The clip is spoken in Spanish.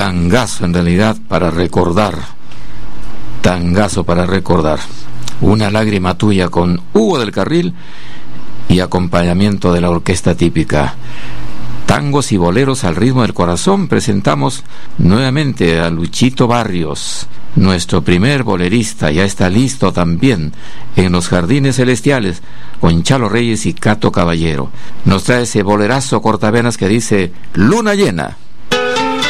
tangazo en realidad para recordar, tangazo para recordar. Una lágrima tuya con Hugo del Carril y acompañamiento de la orquesta típica. Tangos y boleros al ritmo del corazón. Presentamos nuevamente a Luchito Barrios, nuestro primer bolerista. Ya está listo también en los Jardines Celestiales con Chalo Reyes y Cato Caballero. Nos trae ese bolerazo cortavenas que dice Luna Llena.